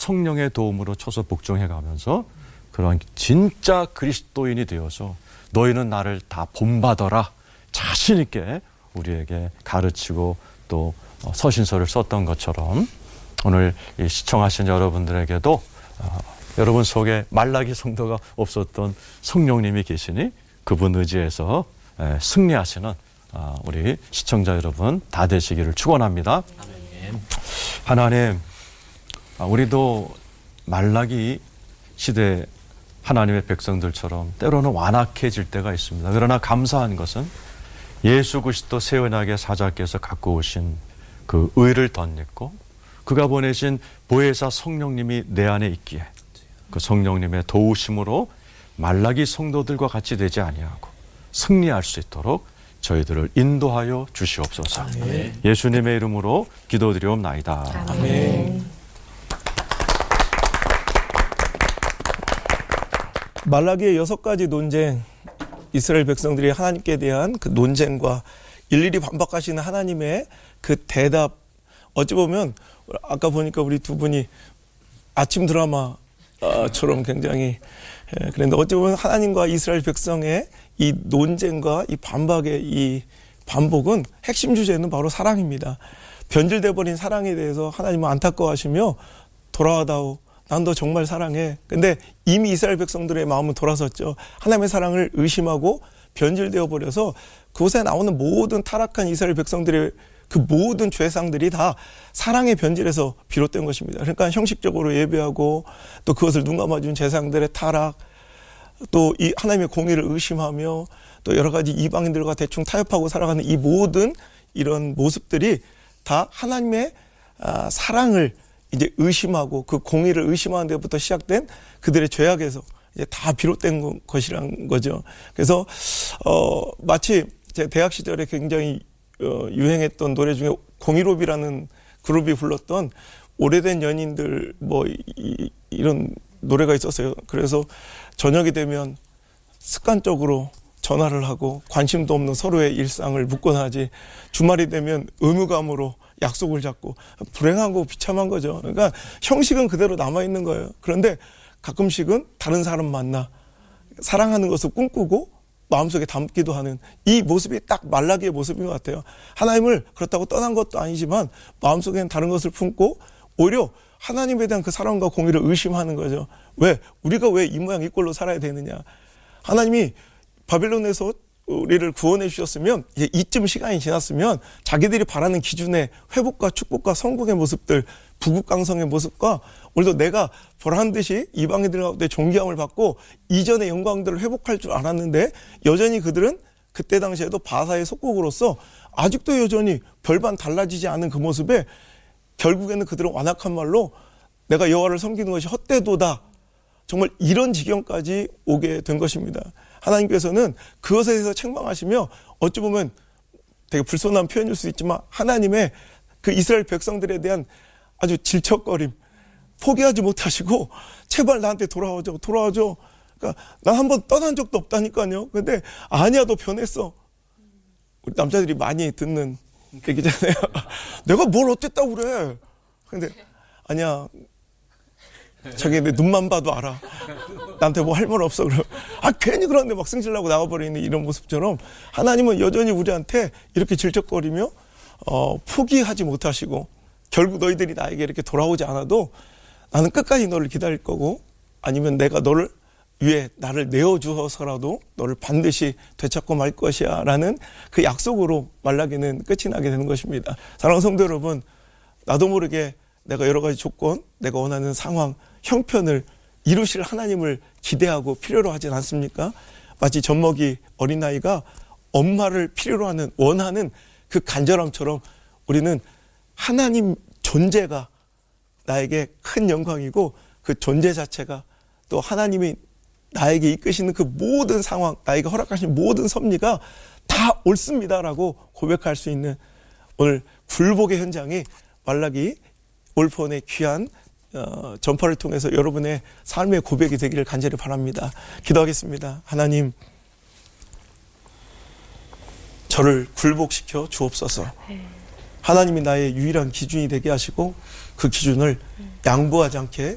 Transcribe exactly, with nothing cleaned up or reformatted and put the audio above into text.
성령의 도움으로 쳐서 복종해가면서 그런 진짜 그리스도인이 되어서 너희는 나를 다 본받아라 자신 있게 우리에게 가르치고 또 서신서를 썼던 것처럼 오늘 시청하신 여러분들에게도 어, 여러분 속에 말라기 성도가 없었던 성령님이 계시니 그분 의지해서 에, 승리하시는 어, 우리 시청자 여러분 다 되시기를 축원합니다. 아멘. 하나님, 우리도 말라기 시대 하나님의 백성들처럼 때로는 완악해질 때가 있습니다. 그러나 감사한 것은 예수 그리스도 새 언약의 사자께서 갖고 오신 그 의를 덧입고 그가 보내신 보혜사 성령님이 내 안에 있기에 그 성령님의 도우심으로 말라기 성도들과 같이 되지 아니하고 승리할 수 있도록 저희들을 인도하여 주시옵소서. 아멘. 예수님의 이름으로 기도드리옵나이다. 아멘. 말라기의 여섯 가지 논쟁, 이스라엘 백성들이 하나님께 대한 그 논쟁과 일일이 반박하시는 하나님의 그 대답, 어찌 보면 아까 보니까 우리 두 분이 아침 드라마처럼 굉장히 그런데 어찌 보면 하나님과 이스라엘 백성의 이 논쟁과 이 반박의 이 반복은 핵심 주제는 바로 사랑입니다. 변질돼 버린 사랑에 대해서 하나님은 안타까워하시며 돌아와다오. 난 너 정말 사랑해. 근데 이미 이스라엘 백성들의 마음은 돌아섰죠. 하나님의 사랑을 의심하고 변질되어 버려서 그곳에 나오는 모든 타락한 이스라엘 백성들의 그 모든 죄상들이 다 사랑의 변질에서 비롯된 것입니다. 그러니까 형식적으로 예배하고 또 그것을 눈 감아준 제사장들의 타락, 또 이 하나님의 공의를 의심하며 또 여러 가지 이방인들과 대충 타협하고 살아가는 이 모든 이런 모습들이 다 하나님의 아, 사랑을 이제 의심하고 그 공의를 의심하는 데부터 시작된 그들의 죄악에서 이제 다 비롯된 것이란 거죠. 그래서 어 마치 제 대학 시절에 굉장히 어, 유행했던 노래 중에 공이롭이라는 그룹이 불렀던 오래된 연인들 뭐 이, 이런 노래가 있었어요. 그래서 저녁이 되면 습관적으로 전화를 하고 관심도 없는 서로의 일상을 묻곤 하지 주말이 되면 의무감으로 약속을 잡고 불행하고 비참한 거죠. 그러니까 형식은 그대로 남아있는 거예요. 그런데 가끔씩은 다른 사람 만나 사랑하는 것을 꿈꾸고 마음속에 담기도 하는 이 모습이 딱 말라기의 모습인 것 같아요. 하나님을 그렇다고 떠난 것도 아니지만 마음속에는 다른 것을 품고 오히려 하나님에 대한 그 사랑과 공의를 의심하는 거죠. 왜? 우리가 왜 이 모양 이 꼴로 살아야 되느냐. 하나님이 바빌론에서 우리를 구원해 주셨으면 이제 이쯤 시간이 지났으면 자기들이 바라는 기준의 회복과 축복과 성공의 모습들, 부국강성의 모습과 오늘도 내가 보란 듯이 이방인들 가운데 존귀함을 받고 이전의 영광들을 회복할 줄 알았는데 여전히 그들은 그때 당시에도 바사의 속국으로서 아직도 여전히 별반 달라지지 않은 그 모습에 결국에는 그들은 완악한 말로 내가 여호와를 섬기는 것이 헛되도다. 정말 이런 지경까지 오게 된 것입니다. 하나님께서는 그것에 대해서 책망하시며 어찌 보면 되게 불손한 표현일 수 있지만 하나님의 그 이스라엘 백성들에 대한 아주 질척거림, 포기하지 못하시고 제발 나한테 돌아와줘, 돌아와줘. 그러니까 난 한 번 떠난 적도 없다니까요. 근데 아니야, 너 변했어. 우리 남자들이 많이 듣는 얘기잖아요. 내가 뭘 어땠다고 그래. 근데 아니야. 자기 내 눈만 봐도 알아. 나한테 뭐 할 말 없어. 그럼 아 괜히 그런데 막 승질나고 나가버리는 이런 모습처럼 하나님은 여전히 우리한테 이렇게 질척거리며 어, 포기하지 못하시고 결국 너희들이 나에게 이렇게 돌아오지 않아도 나는 끝까지 너를 기다릴 거고 아니면 내가 너를 위해 나를 내어주어서라도 너를 반드시 되찾고 말 것이야 라는 그 약속으로 말라기는 끝이 나게 되는 것입니다. 사랑하는 성도 여러분, 나도 모르게 내가 여러 가지 조건, 내가 원하는 상황, 형편을 이루실 하나님을 기대하고 필요로 하진 않습니까? 마치 젖먹이 어린아이가 엄마를 필요로 하는, 원하는 그 간절함처럼 우리는 하나님 존재가 나에게 큰 영광이고 그 존재 자체가 또 하나님이 나에게 이끄시는 그 모든 상황, 나에게 허락하신 모든 섭리가 다 옳습니다라고 고백할 수 있는 오늘 굴복의 현장이 말라기 올폰의 귀한 어, 전파를 통해서 여러분의 삶의 고백이 되기를 간절히 바랍니다. 기도하겠습니다. 하나님, 저를 굴복시켜 주옵소서. 하나님이 나의 유일한 기준이 되게 하시고 그 기준을 양보하지 않게